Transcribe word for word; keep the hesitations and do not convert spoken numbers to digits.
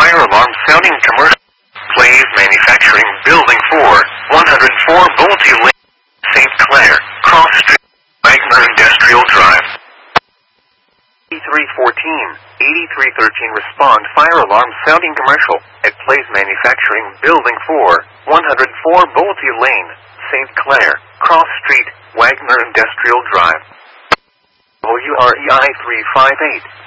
fire alarm sounding commercial. Plays Manufacturing Building four, one oh four Bolte Lane, Saint Clair, Cross Street, Wagner Industrial Drive. eighty-three fourteen, eighty-three thirteen respond fire alarm sounding commercial at Plays Manufacturing Building four, one oh four Bolte Lane, Saint Clair, Cross Street, Wagner Industrial Drive. W R E I three five eight.